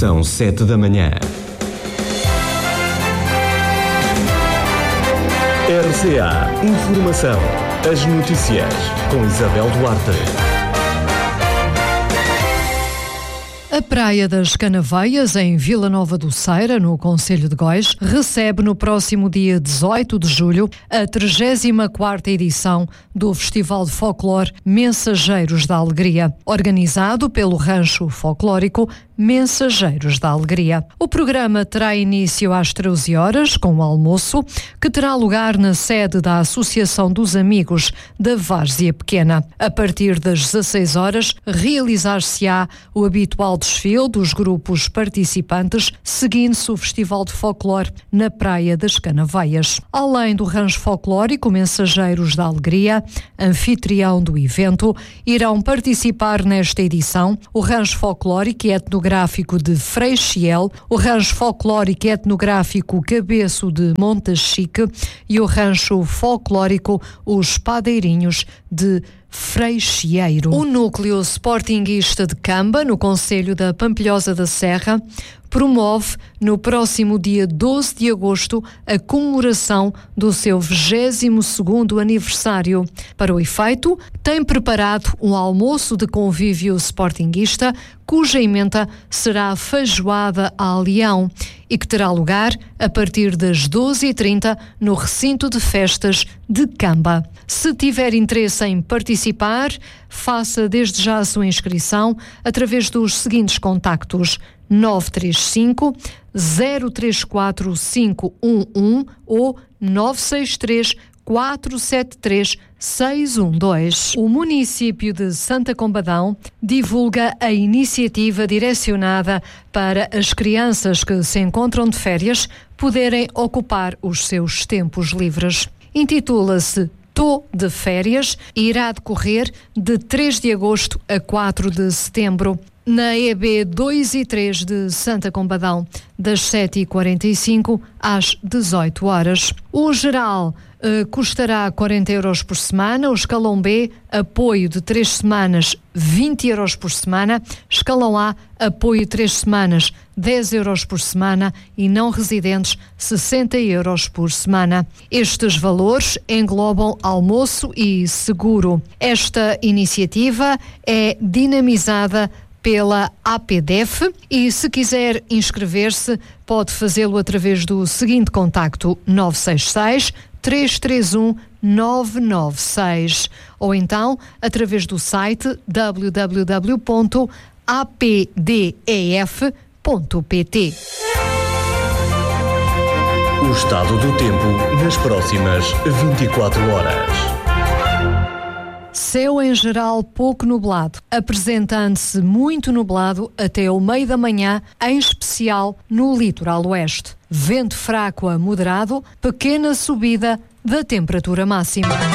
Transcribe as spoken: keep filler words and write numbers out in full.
São sete da manhã. R C A Informação. As notícias com Isabel Duarte. A Praia das Canaveias, em Vila Nova do Ceira, no concelho de Góis, recebe no próximo dia dezoito de julho a trigésima quarta edição do Festival de Folclore Mensageiros da Alegria, organizado pelo Rancho Folclórico Mensageiros da Alegria. O programa terá início às treze horas, com o almoço, que terá lugar na sede da Associação dos Amigos da Várzea Pequena. A partir das dezasseis horas, realizar-se-á o habitual desfile dos grupos participantes, seguindo-se o Festival de Folclore na Praia das Canaveias. Além do Rancho Folclórico Mensageiros da Alegria, anfitrião do evento, irão participar nesta edição o Rancho Folclórico e Etnográfico de Freixiel, o Rancho Folclórico e Etnográfico Cabeço de Montachique e o Rancho Folclórico Os Padeirinhos de Freixeiro. O núcleo sportinguista de Camba, no concelho da Pampilhosa da Serra, promove no próximo dia doze de agosto a comemoração do seu vigésimo segundo aniversário. Para o efeito, tem preparado um almoço de convívio sportinguista, cuja emenda será a feijoada a leão e que terá lugar a partir das doze e trinta no recinto de festas de Camba. Se tiver interesse em participar, faça desde já a sua inscrição através dos seguintes contactos: nove três cinco, zero três quatro cinco um um ou nove seis três, quatro sete três, seis um dois. O município de Santa Combadão divulga a iniciativa direcionada para as crianças que se encontram de férias poderem ocupar os seus tempos livres. Intitula-se Tô de Férias e irá decorrer de três de agosto a quatro de setembro. Na E B dois e três de Santa Combadão, das sete e quarenta e cinco às dezoito horas. O geral uh, custará quarenta euros por semana, o escalão B, apoio de três semanas, vinte euros por semana, escalão A, apoio três semanas, dez euros por semana e não residentes, sessenta euros por semana. Estes valores englobam almoço e seguro. Esta iniciativa é dinamizada pela A P D F e, se quiser inscrever-se, pode fazê-lo através do seguinte contacto: nove seis seis, três três um, nove nove seis ou então através do site w w w ponto a p d e f ponto p t. O estado do tempo nas próximas vinte e quatro horas. Céu em geral pouco nublado, apresentando-se muito nublado até o meio da manhã, em especial no litoral oeste. Vento fraco a moderado, pequena subida da temperatura máxima.